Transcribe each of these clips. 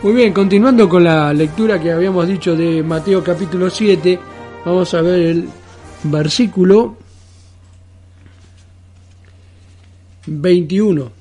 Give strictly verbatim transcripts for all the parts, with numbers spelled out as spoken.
Muy bien, continuando con la lectura que habíamos dicho de Mateo capítulo siete, vamos a ver el versículo veintiuno,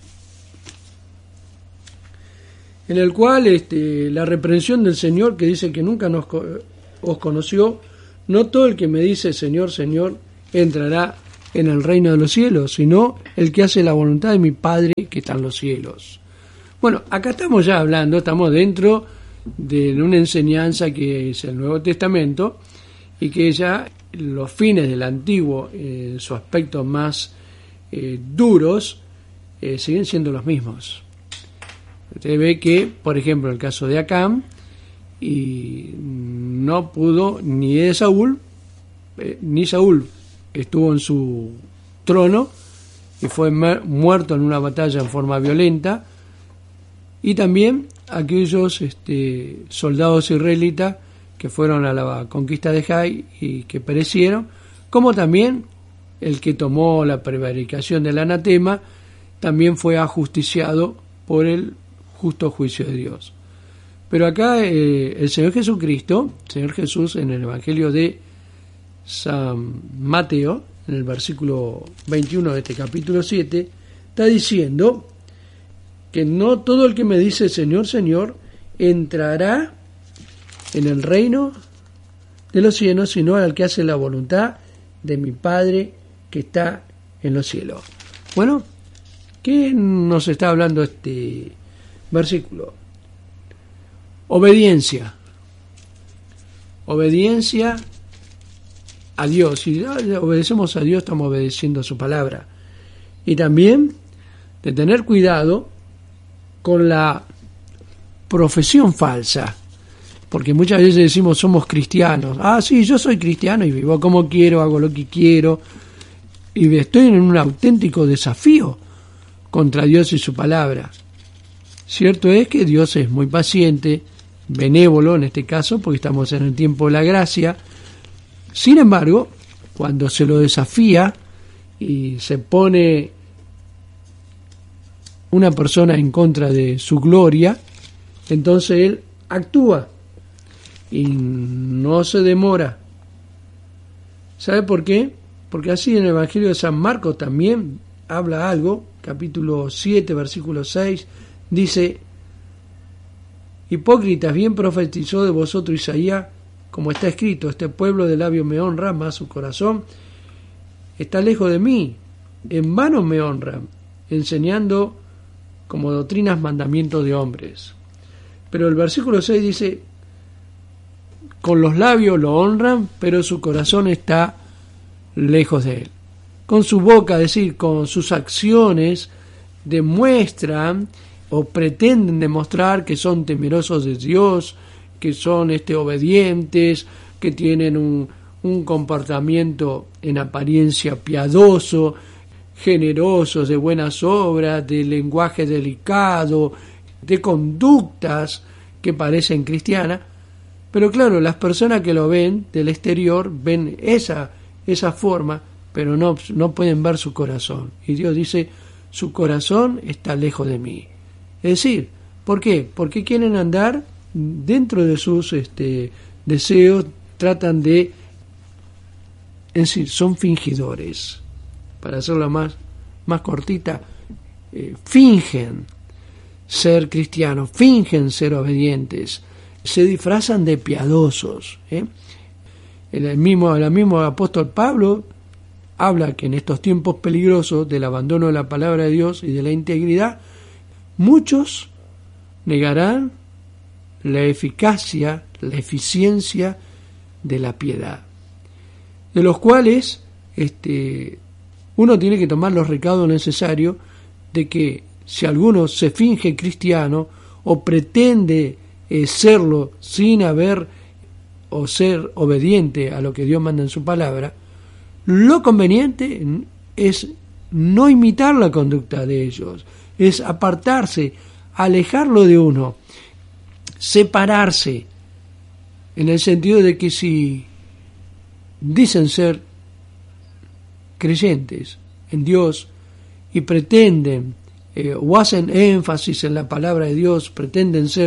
en el cual este, la reprensión del Señor, que dice que nunca nos, os conoció, no todo el que me dice Señor, Señor, entrará en el reino de los cielos, sino el que hace la voluntad de mi Padre que está en los cielos. Bueno, acá estamos ya hablando, estamos dentro de una enseñanza que es el Nuevo Testamento y que ya los fines del Antiguo, eh, en sus aspectos más eh, duros, eh, siguen siendo los mismos. Usted ve que, por ejemplo, en el caso de Acán, y no pudo ni de Saúl, eh, ni Saúl estuvo en su trono y fue muerto en una batalla en forma violenta, y también aquellos este, soldados israelitas que fueron a la conquista de Jai y que perecieron, como también el que tomó la prevaricación del anatema, también fue ajusticiado por el justo juicio de Dios. Pero acá eh, el Señor Jesucristo, Señor Jesús, en el Evangelio de San Mateo, en el versículo veintiuno de este capítulo siete, está diciendo que no todo el que me dice Señor, Señor, entrará en el reino de los cielos, sino al que hace la voluntad de mi Padre que está en los cielos. Bueno, ¿qué nos está hablando este versículo? Obediencia. Obediencia a Dios. Si obedecemos a Dios, estamos obedeciendo a su palabra. Y también de tener cuidado con la profesión falsa, porque muchas veces decimos somos cristianos. Ah, sí, yo soy cristiano y vivo como quiero, hago lo que quiero, y estoy en un auténtico desafío contra Dios y su palabra. Cierto es que Dios es muy paciente, benévolo en este caso, porque estamos en el tiempo de la gracia. Sin embargo, cuando se lo desafía y se pone una persona en contra de su gloria, entonces él actúa y no se demora. ¿Sabe por qué? Porque así en el Evangelio de San Marcos también habla algo, capítulo siete, versículo seis, dice: hipócritas, bien profetizó de vosotros Isaías, como está escrito, este pueblo de labios me honra, mas su corazón está lejos de mí, en vano me honran, enseñando como doctrinas mandamientos de hombres. Pero el versículo seis dice: con los labios lo honran, pero su corazón está lejos de él. Con su boca, es decir, con sus acciones, demuestran o pretenden demostrar que son temerosos de Dios, que son este, obedientes, que tienen un, un comportamiento en apariencia piadoso, generosos, de buenas obras, de lenguaje delicado, de conductas que parecen cristianas. Pero claro, las personas que lo ven del exterior ven esa, esa forma, pero no, no pueden ver su corazón. Y Dios dice: su corazón está lejos de mí. Es decir, ¿por qué? Porque quieren andar dentro de sus este, deseos, tratan de, es decir, son fingidores. Para hacerla más, más cortita, eh, fingen ser cristianos, fingen ser obedientes, se disfrazan de piadosos. ¿eh? El mismo, el mismo apóstol Pablo habla que en estos tiempos peligrosos del abandono de la palabra de Dios y de la integridad, muchos negarán la eficacia, la eficiencia de la piedad, de los cuales este, uno tiene que tomar los recaudos necesarios de que si alguno se finge cristiano o pretende eh, serlo sin haber o ser obediente a lo que Dios manda en su palabra, lo conveniente es no imitar la conducta de ellos, es apartarse, alejarlo de uno, separarse, en el sentido de que si dicen ser creyentes en Dios y pretenden eh, o hacen énfasis en la palabra de Dios, pretenden ser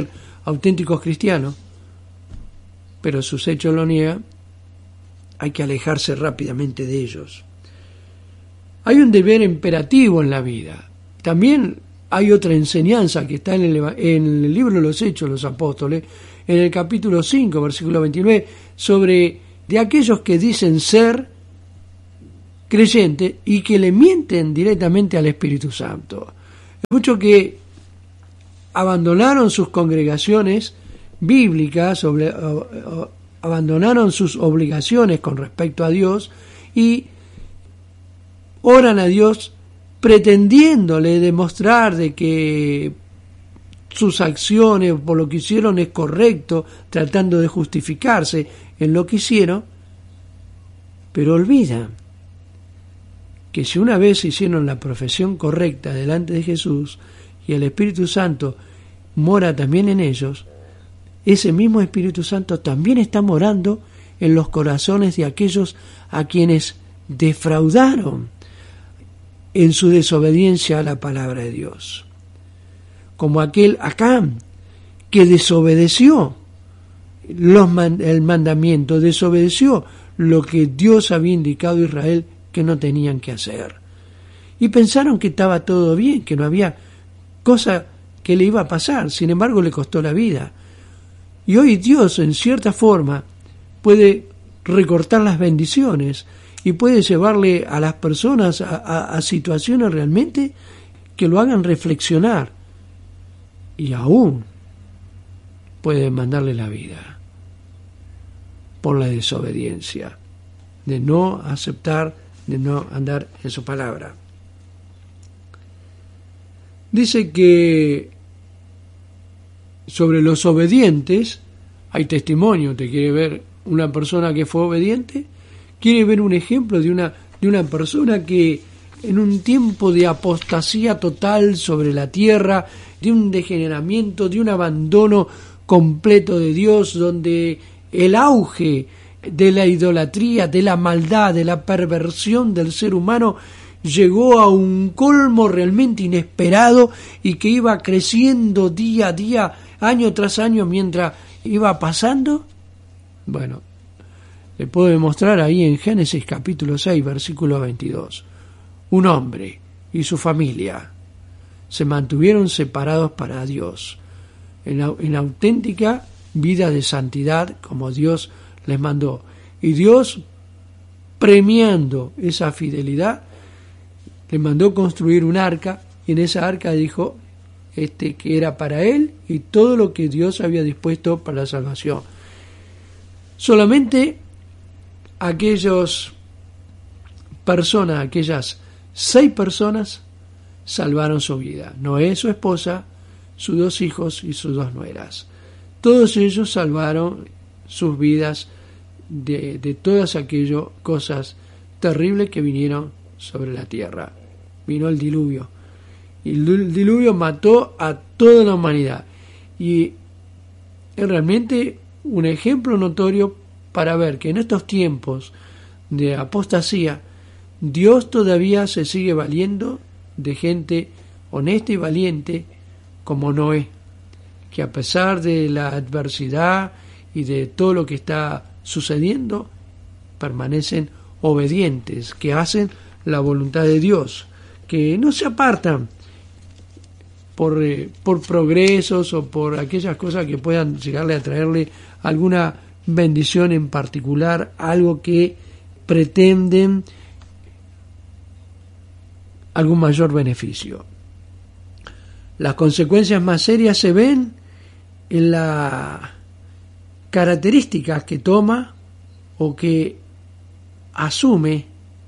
auténticos cristianos, pero sus hechos lo niegan, hay que alejarse rápidamente de ellos. Hay un deber imperativo en la vida. También hay otra enseñanza que está en el, en el libro de los Hechos de los Apóstoles, en el capítulo cinco, versículo veintinueve, sobre de aquellos que dicen ser creyentes y que le mienten directamente al Espíritu Santo. Muchos que abandonaron sus congregaciones bíblicas, sobre, o, o, abandonaron sus obligaciones con respecto a Dios y oran a Dios pretendiéndole demostrar de que sus acciones, por lo que hicieron, es correcto, tratando de justificarse en lo que hicieron, pero olvidan que si una vez hicieron la profesión correcta delante de Jesús y el Espíritu Santo mora también en ellos, ese mismo Espíritu Santo también está morando en los corazones de aquellos a quienes defraudaron en su desobediencia a la palabra de Dios. Como aquel Acán que desobedeció los man, el mandamiento, desobedeció lo que Dios había indicado a Israel que no tenían que hacer. Y pensaron que estaba todo bien, que no había cosa que le iba a pasar, sin embargo le costó la vida. Y hoy Dios, en cierta forma, puede recortar las bendiciones y puede llevarle a las personas a, a, a situaciones realmente que lo hagan reflexionar. Y aún puede mandarle la vida por la desobediencia, de no aceptar, de no andar en su palabra. Dice que sobre los obedientes hay testimonio. ¿Te quiere ver una persona que fue obediente? ¿Quiere ver un ejemplo de una, de una persona que en un tiempo de apostasía total sobre la tierra, de un degeneramiento, de un abandono completo de Dios, donde el auge de la idolatría, de la maldad, de la perversión del ser humano llegó a un colmo realmente inesperado y que iba creciendo día a día, año tras año, mientras iba pasando? Bueno, le puedo demostrar ahí en Génesis capítulo seis, versículo veintidós. Un hombre y su familia se mantuvieron separados para Dios, en, en auténtica vida de santidad como Dios les mandó. Y Dios, premiando esa fidelidad, le mandó construir un arca, y en esa arca dijo este que era para él y todo lo que Dios había dispuesto para la salvación. Solamente aquellas personas, aquellas seis personas salvaron su vida. Noé, su esposa, sus dos hijos y sus dos nueras. Todos ellos salvaron sus vidas de, de todas aquellas cosas terribles que vinieron sobre la tierra. Vino el diluvio. Y el diluvio mató a toda la humanidad. Y es realmente un ejemplo notorio para ver que en estos tiempos de apostasía, Dios todavía se sigue valiendo de gente honesta y valiente como Noé, que a pesar de la adversidad y de todo lo que está sucediendo, permanecen obedientes, que hacen la voluntad de Dios, que no se apartan por, eh, por progresos o por aquellas cosas que puedan llegarle a traerle alguna bendición en particular, algo que pretenden algún mayor beneficio. Las consecuencias más serias se ven en las características que toma o que asume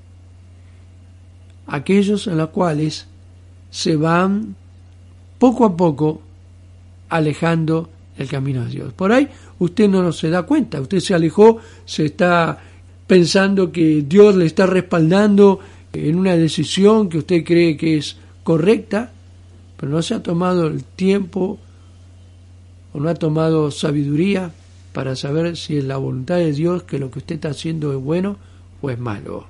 aquellos en los cuales se van poco a poco alejando del camino de Dios. Por ahí usted no se da cuenta, usted se alejó, se está pensando que Dios le está respaldando en una decisión que usted cree que es correcta, pero no se ha tomado el tiempo o no ha tomado sabiduría para saber si es la voluntad de Dios que lo que usted está haciendo es bueno o es malo.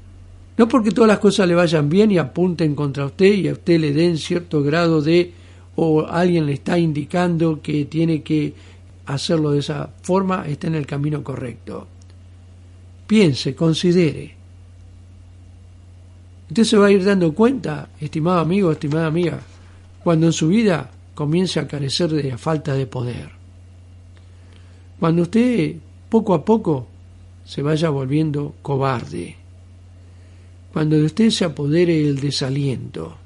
No porque todas las cosas le vayan bien y apunten contra usted y a usted le den cierto grado de o alguien le está indicando que tiene que hacerlo de esa forma, está en el camino correcto. Piense, considere. Usted se va a ir dando cuenta, estimado amigo, estimada amiga, cuando en su vida comience a carecer de la falta de poder. Cuando usted poco a poco se vaya volviendo cobarde. Cuando de usted se apodere el desaliento.